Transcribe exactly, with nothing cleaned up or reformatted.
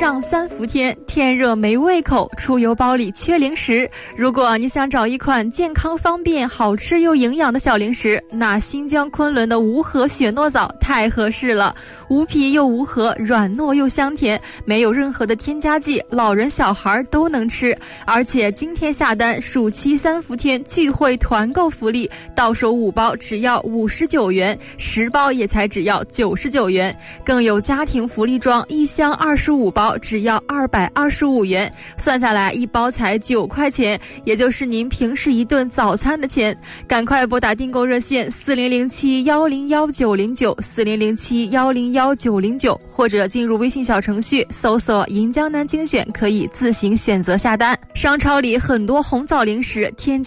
上三伏天，天热没胃口，出游包里缺零食。如果你想找一款健康方便、好吃又营养的小零食，那新疆昆仑的无核雪糯枣太合适了。无皮又无核，软糯又香甜，没有任何的添加剂，老人小孩都能吃。而且今天下单，暑期三伏天聚会团购福利，到手五包只要五十九元，十包也才只要九十九元。更有家庭福利装，一箱二十五包只要二百二十五元，算下来一包才九块钱，也就是您平时一顿早餐的钱。赶快拨打订购热线四零零七幺零幺九零九四零零七幺零幺九零九，或者进入微信小程序搜索银江南精选，可以自行选择下单。商超里很多红枣零食添加